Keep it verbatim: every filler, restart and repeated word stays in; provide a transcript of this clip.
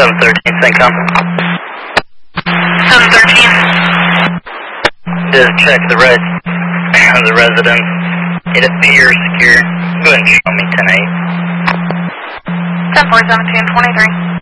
seven thirteen, Syncom. seven thirteen. Just check the res the residence. It appears secure. Go ahead and show me ten eight. ten four seventeen twenty-three.